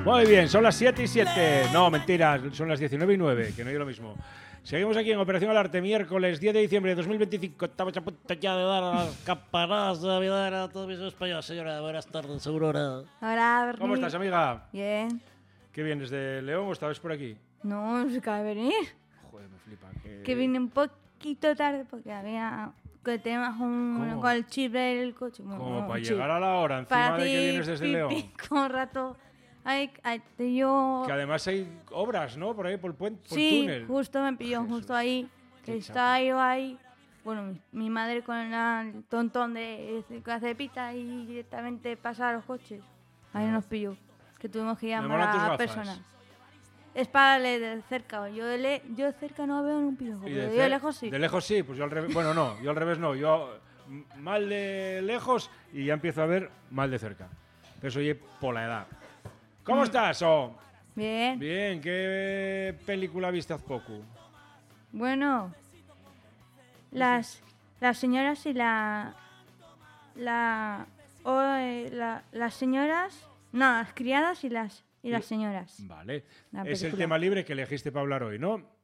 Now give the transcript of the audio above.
Muy bien, son las 7 y 7. No, mentira, son las 19 y 9, que no es lo mismo. Seguimos aquí en Operación Alarte, miércoles 10 de diciembre de 2025. Estamos a punto ya de dar las campanadas de Navidad a todos mis españoles. Señora, buenas tardes, Aurora. Hola, Bernie. ¿Cómo estás, amiga? Bien. ¿Qué vienes de León o estabas por aquí? No se acaba de venir. Joder, me flipa. Que vine un poquito tarde porque había que temas con el chip del coche. Como para llegar a la hora, encima de que vienes desde León. Con rato. Yo... Que además hay obras, ¿no? Por ahí, por el puente, por sí, el túnel. justo me pilló, Jesús, justo ahí. Que estaba yo ahí. Bueno, mi madre con el tontón de cepita y directamente pasar a los coches. Ahí nos pilló. Que tuvimos que llamar a personas. Es para de cerca. Yo de cerca no veo un pirojo, pero yo de lejos sí. De lejos sí, pues yo al revés. Bueno, no, yo al revés no. Yo mal de lejos y ya empiezo a ver mal de cerca. Pero eso oye por la edad. ¿Cómo estás, Oh? Bien. Bien, ¿qué película viste hace poco? Bueno, las señoras y las señoras, no, las criadas y las señoras. Vale, es el tema libre que elegiste para hablar hoy, ¿no?